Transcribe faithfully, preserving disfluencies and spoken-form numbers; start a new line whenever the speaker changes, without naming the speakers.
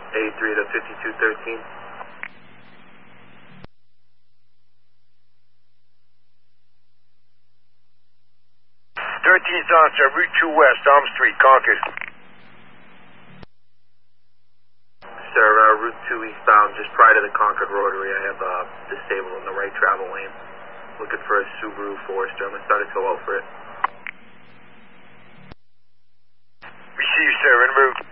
eighty-three to fifty-two thirteen.
thirteen's on, sir. Route two West, Elm Street, Concord.
Sir, uh, Route two eastbound, just prior to the Concord Rotary, I have uh, disabled in the right travel lane. Looking for a Subaru Forester. I'm going to start a tow out for it.
Receive, sir. En route.